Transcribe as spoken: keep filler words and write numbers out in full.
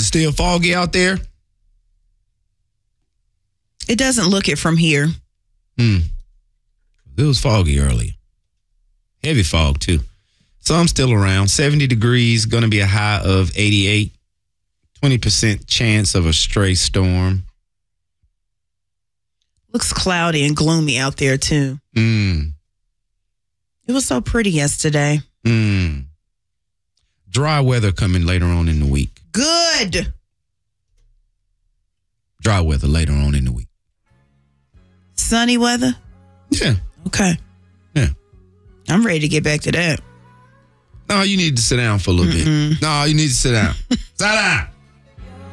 Still foggy out there? It doesn't look it from here. Hmm. It was foggy earlier. Heavy fog, too. So I'm still around. seventy degrees, going to be a high of eighty-eight. twenty percent chance of a stray storm. Looks cloudy and gloomy out there, too. Mm. It was so pretty yesterday. Mm. Dry weather coming later on in the week. Good. Dry weather later on in the week. Sunny weather? Yeah. Okay. Yeah. I'm ready to get back to that. No, you need to sit down for a little Mm-mm. bit. No, you need to sit down. Sit down.